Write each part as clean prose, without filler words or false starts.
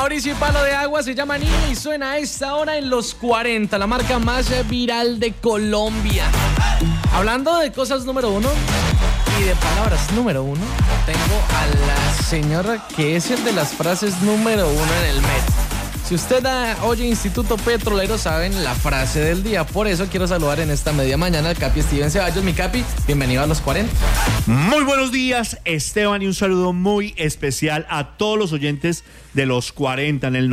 Mauricio y Palo de Agua se llama Niña y suena a esta hora en los 40, la marca más viral de Colombia. Hablando de cosas número uno y de palabras número uno, tengo a la señora que es el de las frases número uno en el Met. Si usted oye Instituto Petrolero, saben la frase del día. Por eso quiero saludar en esta media mañana al Capi Steven Ceballos. Mi Capi, bienvenido a los 40. Muy buenos días, Esteban, y un saludo muy especial a todos los oyentes de los 40 en el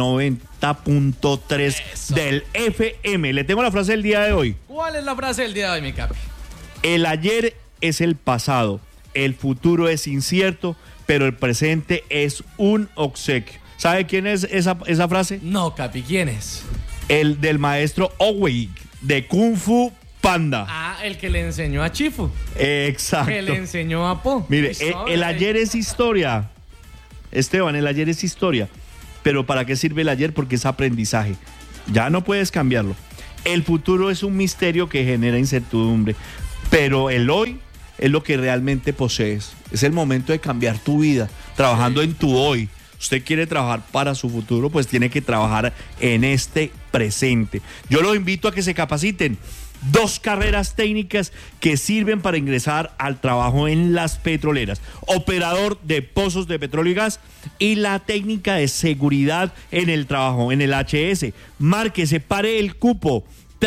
90.3 del FM. Le tengo la frase del día de hoy. ¿Cuál es la frase del día de hoy, mi Capi? El ayer es el pasado, el futuro es incierto, pero el presente es un obsequio. ¿Sabe quién es esa frase? No, Capi, ¿quién es? El del maestro Oogway de Kung Fu Panda. Ah, el que le enseñó a Chifu. Exacto. Que le enseñó a Po. Mire, el ayer es historia. Esteban, el ayer es historia. Pero ¿para qué sirve el ayer? Porque es aprendizaje. Ya no puedes cambiarlo. El futuro es un misterio que genera incertidumbre. Pero el hoy es lo que realmente posees. Es el momento de cambiar tu vida, trabajando en tu hoy. Usted quiere trabajar para su futuro, pues tiene que trabajar en este presente. Yo los invito a que se capaciten. 2 carreras técnicas que sirven para ingresar al trabajo en las petroleras. Operador de pozos de petróleo y gas y la técnica de seguridad en el trabajo, en el HS. Marque, separe el cupo.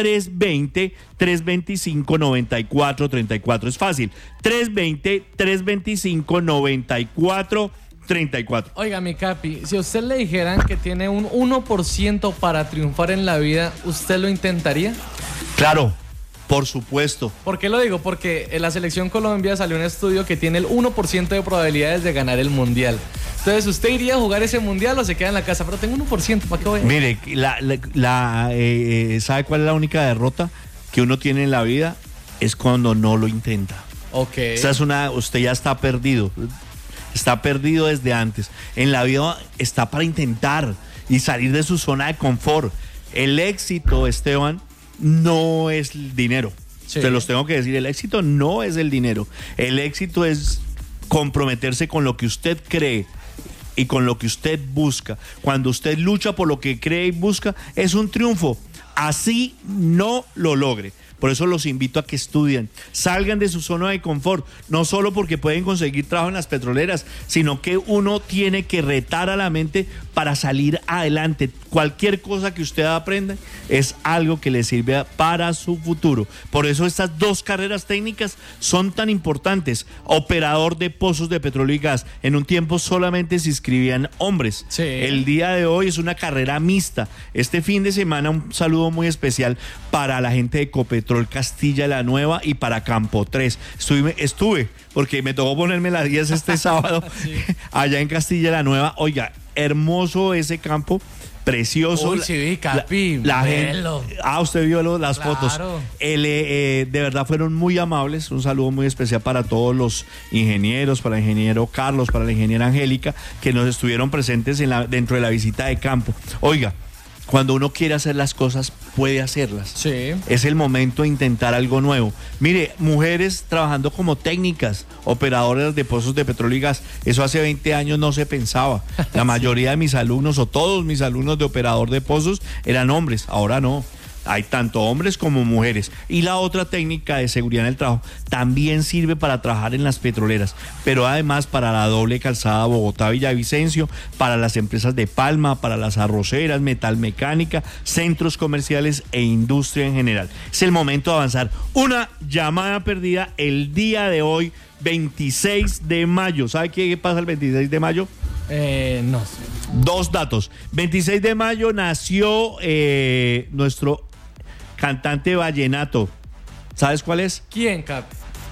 320-325-9434. Es fácil. 320-325-9434. Oiga, mi Capi, si a usted le dijeran que tiene un 1% para triunfar en la vida, ¿usted lo intentaría? Claro, por supuesto. ¿Por qué lo digo? Porque en la Selección Colombia salió un estudio que tiene el 1% de probabilidades de ganar el Mundial. Entonces, ¿usted iría a jugar ese Mundial o se queda en la casa? Pero tengo 1%, ¿para qué voy? Mire, ¿sabe cuál es la única derrota que uno tiene en la vida? Es cuando no lo intenta. Ok. Usted ya está perdido. Está perdido desde antes. En la vida está para intentar y salir de su zona de confort. El éxito, Esteban, no es el dinero. Sí. Te los tengo que decir, el éxito no es el dinero. El éxito es comprometerse con lo que usted cree y con lo que usted busca. Cuando usted lucha por lo que cree y busca, es un triunfo. Así no lo logre. Por eso los invito a que estudien, salgan de su zona de confort, no solo porque pueden conseguir trabajo en las petroleras, sino que uno tiene que retar a la mente para salir adelante. Cualquier cosa que usted aprenda es algo que le sirve para su futuro. Por eso estas 2 carreras técnicas son tan importantes. Operador de pozos de petróleo y gas. En un tiempo solamente se inscribían hombres. Sí. El día de hoy es una carrera mixta. Este fin de semana un saludo muy especial para la gente de Ecopetrol Castilla la Nueva y para Campo 3. Estuve porque me tocó ponerme las 10 este sábado sí. Allá en Castilla la Nueva. Oiga, hermoso ese campo, precioso. Uy, sí, Capi, la gente, usted vio las fotos. De verdad fueron muy amables. Un saludo muy especial para todos los ingenieros, para el ingeniero Carlos, para la ingeniera Angélica, que nos estuvieron presentes dentro de la visita de campo. Oiga, cuando uno quiere hacer las cosas, puede hacerlas. Sí. Es el momento de intentar algo nuevo. Mire, mujeres trabajando como técnicas, operadoras de pozos de petróleo y gas. Eso hace 20 años no se pensaba. La mayoría de mis alumnos, o todos mis alumnos de operador de pozos, eran hombres. Ahora no. Hay tanto hombres como mujeres. Y la otra técnica de seguridad en el trabajo también sirve para trabajar en las petroleras, pero además para la doble calzada Bogotá-Villavicencio, para las empresas de Palma, para las arroceras, metalmecánica, centros comerciales e industria en general. Es el momento de avanzar. Una llamada perdida el día de hoy, 26 de mayo. ¿Sabe qué pasa el 26 de mayo? No sé. 2 datos. 26 de mayo nació nuestro cantante vallenato. ¿Sabes cuál es? ¿Quién, Cap?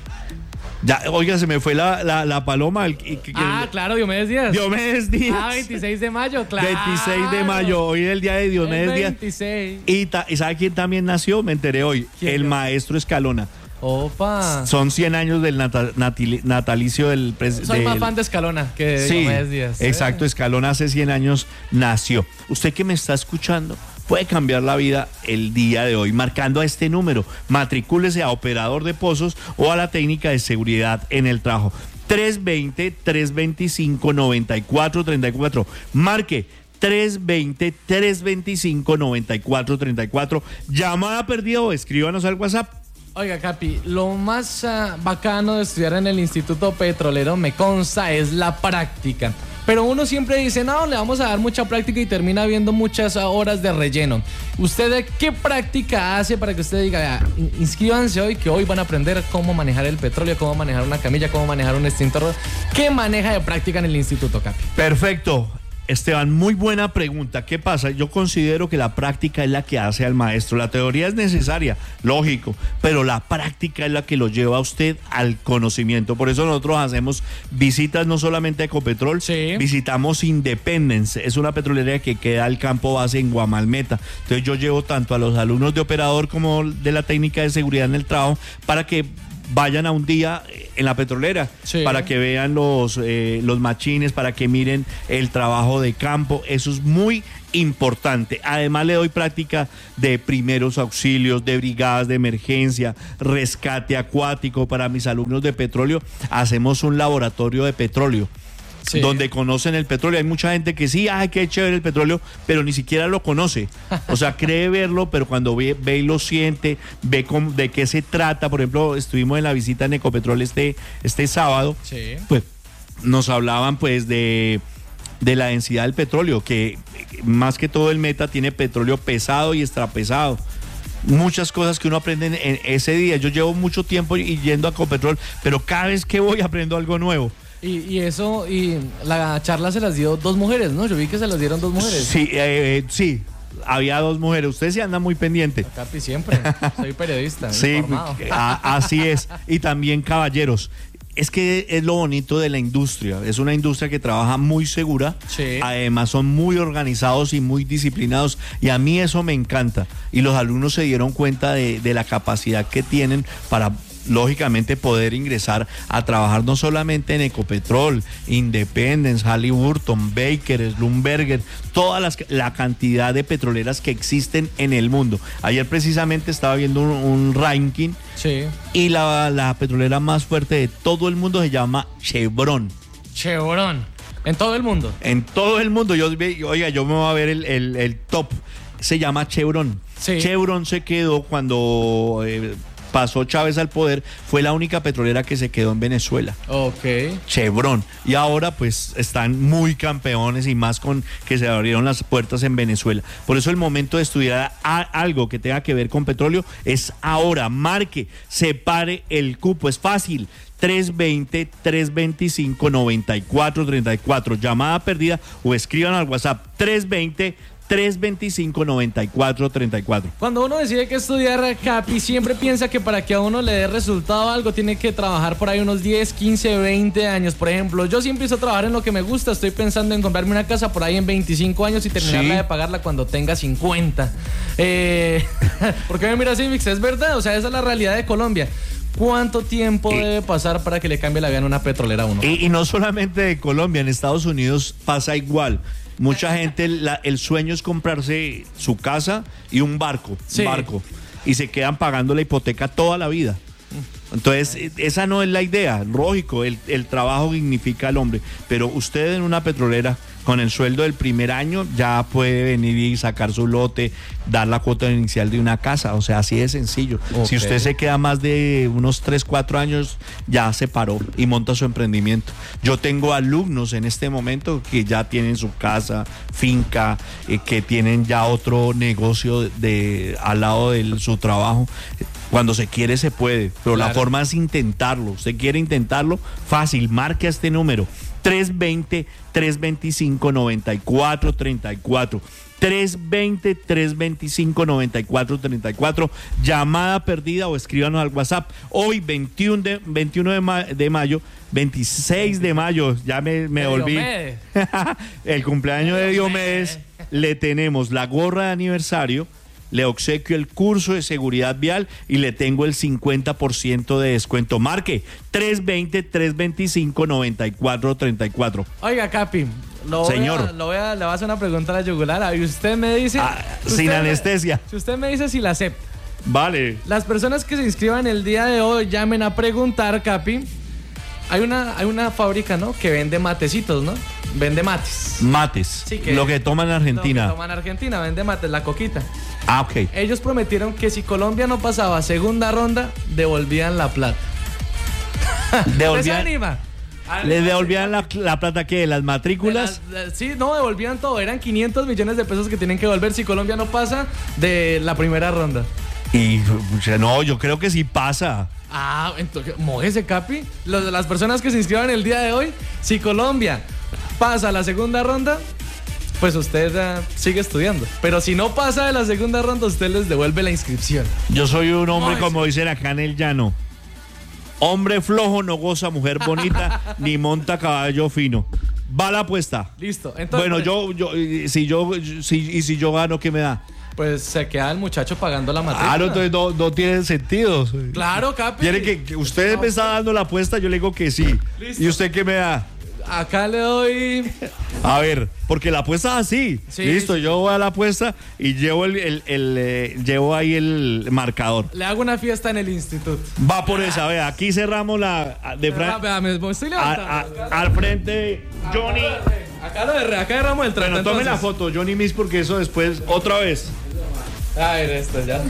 Ya, oiga, se me fue la paloma. Claro, Diomedes Díaz. Diomedes Díaz. 26 de mayo, claro. 26 de mayo, hoy es el día de Diomedes Díaz. 26. ¿Y sabe quién también nació? Me enteré hoy. El maestro Escalona. Opa. Son 100 años del natalicio del presidente. Soy más fan de Escalona que de Diomedes Díaz. Exacto, Escalona hace 100 años nació. Usted que me está escuchando puede cambiar la vida el día de hoy marcando a este número. Matricúlese a operador de pozos o a la técnica de seguridad en el trabajo. 320-325-9434. Marque 320-325-9434. Llamada perdida o escríbanos al WhatsApp. Oiga, Capi, lo más bacano de estudiar en el Instituto Petrolero, me consta, es la práctica. Pero uno siempre dice, no, le vamos a dar mucha práctica y termina viendo muchas horas de relleno. ¿Usted qué práctica hace para que usted diga, inscríbanse hoy, que hoy van a aprender cómo manejar el petróleo, cómo manejar una camilla, cómo manejar un extintor? ¿Qué maneja de práctica en el Instituto, Capi? Perfecto. Esteban, muy buena pregunta. ¿Qué pasa? Yo considero que la práctica es la que hace al maestro. La teoría es necesaria, lógico, pero la práctica es la que lo lleva a usted al conocimiento. Por eso nosotros hacemos visitas no solamente a Ecopetrol, sí, visitamos Independence. Es una petrolera que queda al campo base en Guamalmeta. Entonces yo llevo tanto a los alumnos de operador como de la técnica de seguridad en el trabajo para que vayan a un día en la petrolera, sí, para que vean los machines, para que miren el trabajo de campo. Eso es muy importante. Además le doy práctica de primeros auxilios, de brigadas de emergencia, rescate acuático. Para mis alumnos de petróleo hacemos un laboratorio de petróleo. Sí. Donde conocen el petróleo. Hay mucha gente que sí, qué chévere el petróleo, pero ni siquiera lo conoce. O sea, cree verlo, pero cuando ve y lo siente, ve de qué se trata. Por ejemplo, estuvimos en la visita en Ecopetrol este sábado. Sí. Pues nos hablaban pues de la densidad del petróleo, que más que todo el Meta tiene petróleo pesado y extrapesado. Muchas cosas que uno aprende en ese día. Yo llevo mucho tiempo yendo a Ecopetrol, pero cada vez que voy aprendo algo nuevo. Y la charla se las dio 2 mujeres, ¿no? Yo vi que se las dieron 2 mujeres. Sí, sí, había 2 mujeres. Usted se anda muy pendiente. Capi, siempre. Soy periodista. Sí, así es. Y también caballeros. Es que es lo bonito de la industria. Es una industria que trabaja muy segura. Sí. Además son muy organizados y muy disciplinados. Y a mí eso me encanta. Y los alumnos se dieron cuenta de la capacidad que tienen para, lógicamente, poder ingresar a trabajar no solamente en Ecopetrol, Independence, Halliburton, Baker, Schlumberger, la cantidad de petroleras que existen en el mundo. Ayer precisamente estaba viendo un ranking, sí, y la petrolera más fuerte de todo el mundo se llama Chevron. Chevron. ¿En todo el mundo? En todo el mundo. Yo me voy a ver el top. Se llama Chevron. Sí. Chevron se quedó cuando pasó Chávez al poder, fue la única petrolera que se quedó en Venezuela. Ok. Chevron. Y ahora pues están muy campeones, y más con que se abrieron las puertas en Venezuela. Por eso el momento de estudiar algo que tenga que ver con petróleo es ahora. Marque, separe el cupo, es fácil. 320-325-9434. Llamada perdida o escriban al WhatsApp 320-325-9434. Cuando uno decide que estudiar, Capi, siempre piensa que para que a uno le dé resultado algo tiene que trabajar por ahí unos 10, 15, 20 años. Por ejemplo, yo sí empiezo a trabajar en lo que me gusta. Estoy pensando en comprarme una casa por ahí en 25 años y terminarla de pagarla cuando tenga 50. ¿Por qué me mira así, Mix? Es verdad, o sea, esa es la realidad de Colombia. ¿Cuánto tiempo debe pasar para que le cambie la vida en una petrolera a uno? Y no solamente de Colombia, en Estados Unidos pasa igual. Mucha gente, el sueño es comprarse su casa y un barco, y se quedan pagando la hipoteca toda la vida. Entonces, esa no es la idea. Lógico, el trabajo dignifica al hombre, pero usted en una petrolera, con el sueldo del primer año, ya puede venir y sacar su lote, dar la cuota inicial de una casa. O sea, así de sencillo. Okay. Si usted se queda más de unos 3, 4 años, ya se paró y monta su emprendimiento. Yo tengo alumnos en este momento que ya tienen su casa, finca, que tienen ya otro negocio al lado de su trabajo. Cuando se quiere se puede, pero la forma es intentarlo. ¿Usted quiere intentarlo? Fácil, marque este número: 320-325-9434. 320-325-9434. Llamada perdida o escríbanos al WhatsApp. Hoy, 21 de mayo, 26 de mayo, ya me olvidé. El cumpleaños de Diomedes. Le tenemos la gorra de aniversario, le obsequio el curso de seguridad vial y le tengo el 50% de descuento. Marque 320-325-9434. Oiga, Capi, le voy a hacer una pregunta a la yugular. Y usted me dice... sin anestesia. Si usted me dice si la acepta. Vale. Las personas que se inscriban el día de hoy llamen a preguntar, Capi. Hay una fábrica, ¿no?, que vende matecitos, ¿no? vende mates. Mates. Sí, que lo que toman en Argentina. Lo que toman en Argentina, vende mates, la coquita. Ah, ok. Ellos prometieron que si Colombia no pasaba segunda ronda, devolvían la plata. ¿Les anima? ¿Les devolvían la plata qué? ¿Las matrículas? Sí, no, devolvían todo. Eran 500 millones de pesos que tienen que devolver si Colombia no pasa de la primera ronda. Y no, yo creo que sí pasa. Ah, entonces, mójese, Capi. Las personas que se inscriban el día de hoy, si Colombia pasa a la segunda ronda, pues usted sigue estudiando. Pero si no pasa de la segunda ronda, usted les devuelve la inscripción. Yo soy un hombre, como dicen acá en el llano. Hombre flojo no goza mujer bonita, ni monta caballo fino. Va la apuesta. Listo. Entonces, bueno, si yo gano, ¿qué me da? Pues se queda el muchacho pagando la matrícula. Claro, entonces no tiene sentido. Claro, Capi. ¿Quiere que usted me está dando la apuesta? Yo le digo que sí. Listo. ¿Y usted qué me da? Acá le doy... A ver, porque la apuesta es así. Sí, listo, sí. Yo voy a la apuesta y llevo llevo ahí el marcador. Le hago una fiesta en el instituto. Va por esa, vea, aquí cerramos la de frente. Me estoy levantando. Al frente, Johnny. Acá derramos el trato. Bueno, tome la foto, Johnny Miss, porque eso después, otra vez. A ver, esto ya.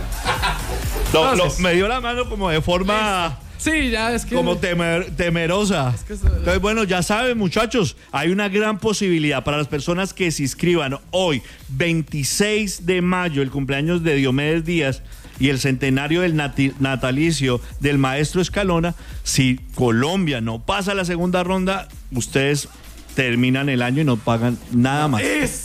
Me dio la mano como de forma... Sí, ya es que... Como temerosa. Es que Entonces, bueno, ya saben, muchachos, hay una gran posibilidad para las personas que se inscriban hoy, 26 de mayo, el cumpleaños de Diomedes Díaz y el centenario del natalicio del maestro Escalona. Si Colombia no pasa la segunda ronda, ustedes terminan el año y no pagan nada más.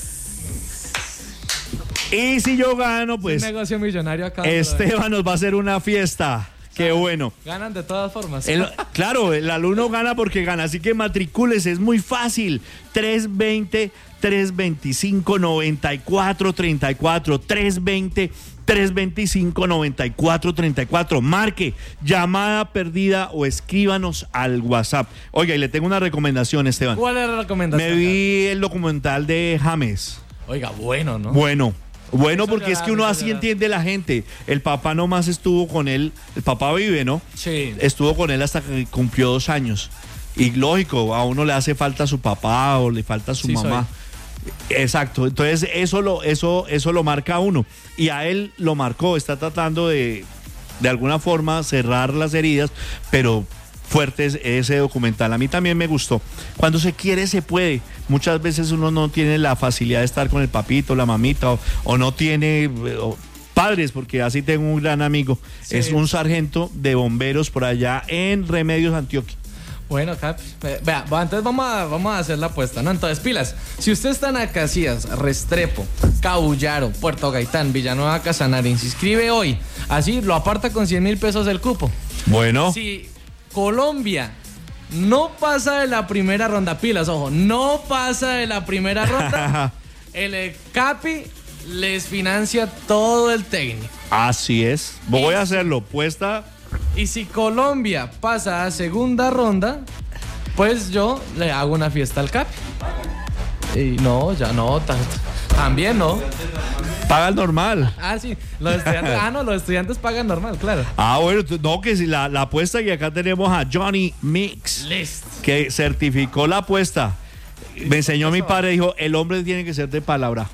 Y si yo gano, pues un negocio millonario acá. Esteban nos va a hacer una fiesta. Qué bueno. Ganan de todas formas. Claro, el alumno gana porque gana. Así que matricúlese, es muy fácil. 320-325-9434. 320-325-9434. Marque, llamada perdida o escríbanos al WhatsApp. Oiga, y le tengo una recomendación, Esteban. ¿Cuál es la recomendación? Me vi el documental de James. Oiga, bueno, ¿no? Bueno, Eso porque es que uno así entiende la gente. El papá nomás estuvo con él. El papá vive, ¿no? Sí. Estuvo con él hasta que cumplió 2 años. Y lógico, a uno le hace falta su papá o le falta su mamá. Exacto. Entonces eso lo marca a uno. Y a él lo marcó. Está tratando de alguna forma cerrar las heridas, pero fuerte ese documental. A mí también me gustó. Cuando se quiere, se puede. Muchas veces uno no tiene la facilidad de estar con el papito, la mamita, o no tiene padres, porque así tengo un gran amigo. Sí. Es un sargento de bomberos por allá en Remedios, Antioquia. Bueno, Capi, vea, entonces vamos a hacer la apuesta, ¿no? Entonces, pilas, si usted está en Acacias, Restrepo, Cabullaro, Puerto Gaitán, Villanueva, Casanare, se inscribe hoy, así lo aparta con 100.000 pesos el cupo. Bueno. Si Colombia no pasa de la primera ronda, pilas, ojo, no pasa de la primera ronda, el Capi les financia todo el técnico. Así es, voy a hacerlo, puesta. Y si Colombia pasa a segunda ronda, pues yo le hago una fiesta al Capi. Y no, ya no, también no. Pagan normal. Ah, sí, los estudiantes pagan normal, claro. Ah, bueno, no, que si la apuesta, y acá tenemos a Johnny Mix, que certificó la apuesta. Me enseñó mi padre, dijo, el hombre tiene que ser de palabra.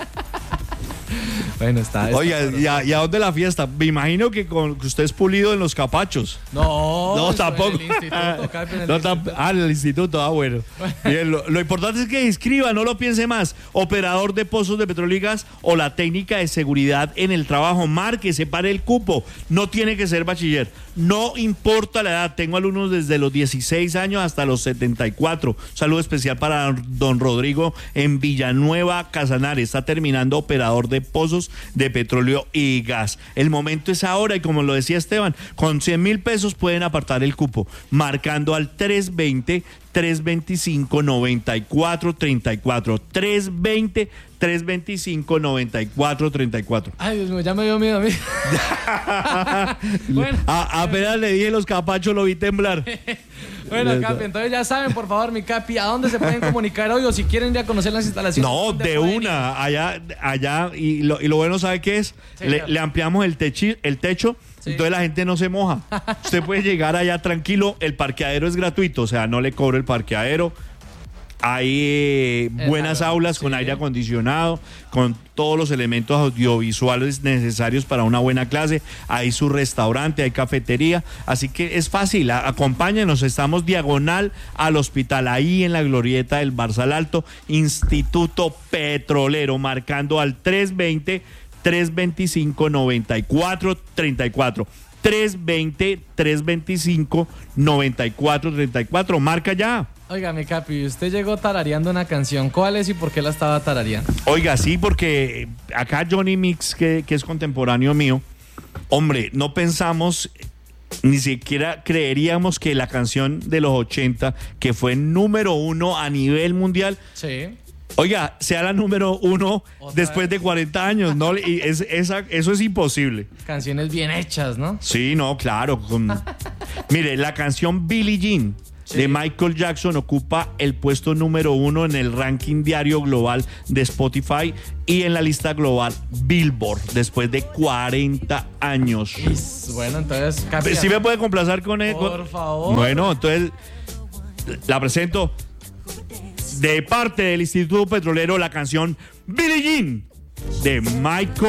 Bueno, está. Oye, ¿y a dónde la fiesta? Me imagino que usted es pulido en los capachos. No, tampoco. En el instituto, Capi, en el instituto. En el instituto, bueno. Bien, lo importante es que inscriba, no lo piense más. Operador de pozos de petróleo y gas o la técnica de seguridad en el trabajo. Marque, separe el cupo. No tiene que ser bachiller. No importa la edad. Tengo alumnos desde los 16 años hasta los 74. Saludo especial para don Rodrigo en Villanueva, Casanare. Está terminando operador de pozos de petróleo y gas. El momento es ahora y como lo decía Esteban, con 100.000 pesos pueden apartar el cupo, marcando al 320-325-9434. 320-325-9434. Ay, Dios mío, ya me dio miedo a mí. Bueno. Apenas le dije los capachos, lo vi temblar. Bueno, Capi, entonces ya saben, por favor, mi Capi, ¿a dónde se pueden comunicar hoy o si quieren ya conocer las instalaciones? No, de una, allá, y lo bueno, ¿sabe qué es? Sí, le ampliamos el techo, sí. Entonces la gente no se moja. Usted puede llegar allá tranquilo, el parqueadero es gratuito, o sea, no le cobro el parqueadero. Hay buenas aulas con aire acondicionado, con todos los elementos audiovisuales necesarios para una buena clase. Hay su restaurante, hay cafetería, así que es fácil. Acompáñenos, estamos diagonal al hospital, ahí en la glorieta del Barzal Alto, Instituto Petrolero, marcando al 320-325-9434. 320-325-9434. Marca ya. Oiga, mi Capi, usted llegó tarareando una canción. ¿Cuál es y por qué la estaba tarareando? Oiga, sí, porque acá Johnny Mix, que es contemporáneo mío, hombre, no pensamos, ni siquiera creeríamos que la canción de los 80, que fue número 1 a nivel mundial, sí, oiga, sea la número 1 después de 40 años, ¿no? Y eso es imposible. Canciones bien hechas, ¿no? Sí, no, claro. Mire, la canción Billie Jean de Michael Jackson ocupa el puesto número 1 en el ranking diario global de Spotify y en la lista global Billboard después de 40 años. Bueno, entonces, Capi, ¿sí me puede complacer con él? Por favor. Bueno, entonces la presento de parte del Instituto Petrolero, la canción Billie Jean de Michael